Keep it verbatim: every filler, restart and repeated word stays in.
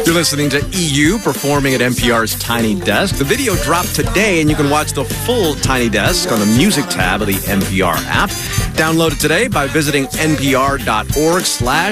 You're listening to E U performing at N P R's Tiny Desk. The video dropped today, and you can watch the full Tiny Desk on the music tab of the N P R app. Download it today by visiting npr.org slash